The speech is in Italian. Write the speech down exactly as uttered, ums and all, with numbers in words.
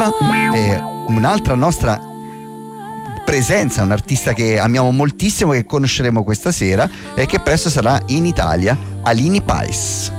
Ora eh, un'altra nostra presenza, un artista che amiamo moltissimo, che conosceremo questa sera e che presto sarà in Italia, Alini Pais.